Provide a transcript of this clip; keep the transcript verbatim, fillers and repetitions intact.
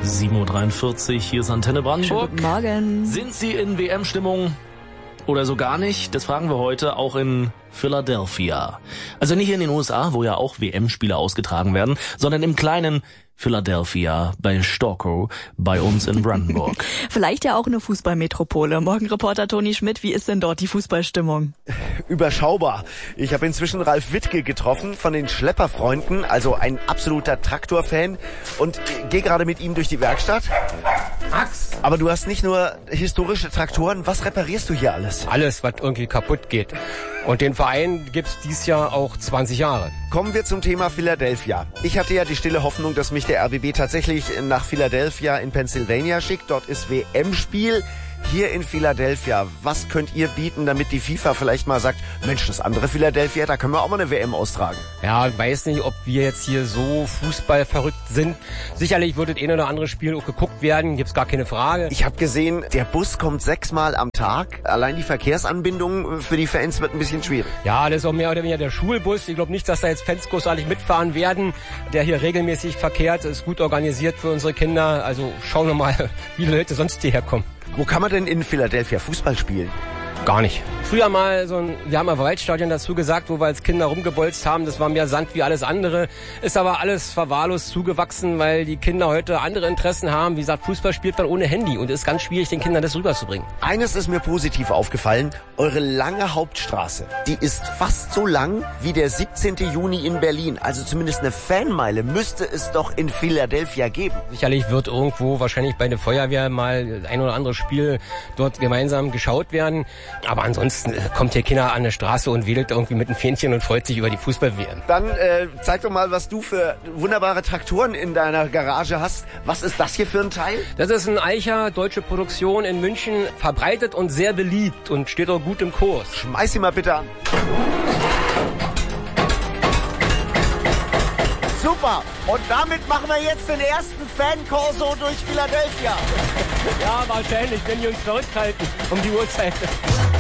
sieben Uhr dreiundvierzig, hier ist Antenne Brandenburg. Guten Morgen. Sind Sie in W M-Stimmung oder so gar nicht? Das fragen wir heute auch in Philadelphia. Also nicht in den U S A, wo ja auch W M-Spiele ausgetragen werden, sondern im kleinen Philadelphia bei Storkow bei uns in Brandenburg. Vielleicht ja auch eine Fußballmetropole. Morgenreporter Toni Schmidt, wie ist denn dort die Fußballstimmung? Überschaubar. Ich habe inzwischen Ralf Wittke getroffen von den Schlepperfreunden, also ein absoluter Traktorfan, und gehe gerade mit ihm durch die Werkstatt. Max! Aber du hast nicht nur historische Traktoren, was reparierst du hier alles? Alles, was irgendwie kaputt geht. Und den Verein gibt's dies Jahr auch zwanzig Jahre. Kommen wir zum Thema Philadelphia. Ich hatte ja die stille Hoffnung, dass mich der R B B tatsächlich nach Philadelphia in Pennsylvania schickt. Dort ist W M-Spiel. Hier in Philadelphia, was könnt ihr bieten, damit die FIFA vielleicht mal sagt, Mensch, das andere Philadelphia, da können wir auch mal eine W M austragen? Ja, ich weiß nicht, ob wir jetzt hier so fußballverrückt sind. Sicherlich wird das eine oder andere Spiel auch geguckt werden, gibt's gar keine Frage. Ich habe gesehen, der Bus kommt sechsmal am Tag. Allein die Verkehrsanbindung für die Fans wird ein bisschen schwierig. Ja, das ist auch mehr oder weniger der Schulbus. Ich glaube nicht, dass da jetzt Fans großartig mitfahren werden. Der hier regelmäßig verkehrt, ist gut organisiert für unsere Kinder. Also schauen wir mal, wie die Leute sonst hierher kommen. Wo kann man denn in Philadelphia Fußball spielen? Gar nicht. Früher mal so ein, wir haben mal Waldstadion dazu gesagt, wo wir als Kinder rumgebolzt haben, das war mehr Sand wie alles andere. Ist aber alles verwahrlost zugewachsen, weil die Kinder heute andere Interessen haben. Wie gesagt, Fußball spielt man ohne Handy und es ist ganz schwierig, den Kindern das rüberzubringen. Eines ist mir positiv aufgefallen, eure lange Hauptstraße, die ist fast so lang wie der siebzehnte Juni in Berlin. Also zumindest eine Fanmeile müsste es doch in Philadelphia geben. Sicherlich wird irgendwo wahrscheinlich bei der Feuerwehr mal ein oder andere Spiel dort gemeinsam geschaut werden. Aber ansonsten kommt hier Kinder an der Straße und wedelt irgendwie mit einem Fähnchen und freut sich über die Fußball-W M. Dann äh, zeig doch mal, was du für wunderbare Traktoren in deiner Garage hast. Was ist das hier für ein Teil? Das ist ein Eicher, deutsche Produktion in München, verbreitet und sehr beliebt und steht auch gut im Kurs. Schmeiß ihn mal bitte an. Super! Und damit machen wir jetzt den ersten Fan-Corso durch Philadelphia. Ja, wahrscheinlich, wenn die uns verrückt halten um die Uhrzeit.